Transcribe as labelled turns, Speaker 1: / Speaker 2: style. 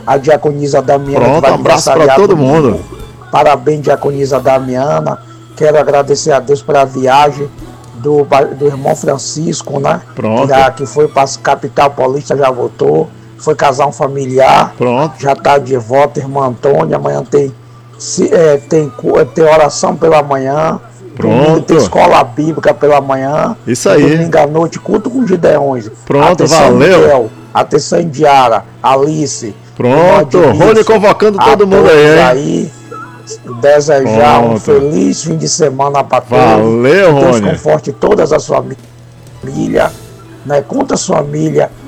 Speaker 1: a diaconisa Damiana.
Speaker 2: Pronto, um abraço para todo mundo.
Speaker 1: Parabéns, diaconisa Damiana. Quero agradecer a Deus pela viagem do irmão Francisco, né?
Speaker 2: Pronto.
Speaker 1: Que foi para a capital paulista, já voltou. Foi casar um familiar.
Speaker 2: Pronto.
Speaker 1: Já está de volta, irmã Antônia. Amanhã tem oração pela manhã.
Speaker 2: Pronto.
Speaker 1: Domingo tem escola bíblica pela manhã.
Speaker 2: Isso aí.
Speaker 1: Domingo à noite, culto com Gideões.
Speaker 2: Pronto, valeu.
Speaker 1: Atenção Indiara, Alice.
Speaker 2: Pronto, Rony convocando todo mundo aí.
Speaker 1: Desejar um feliz fim de semana para todos.
Speaker 2: Valeu, Rony.
Speaker 1: Deus conforte todas as famílias, né? Conta a sua família.